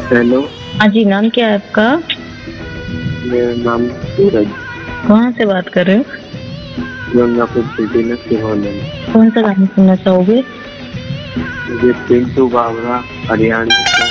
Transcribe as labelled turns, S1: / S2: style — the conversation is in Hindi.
S1: हेलो।
S2: हाँ जी, नाम क्या है आपका?
S1: मेरा नाम सूरज।
S2: कहाँ से बात कर रहे हो?
S1: गंगापुर सिटी में सिहोर।
S2: कौन सा गाना सुनना चाहोगे?
S1: मुझे पिंटू बावरा हरियाणा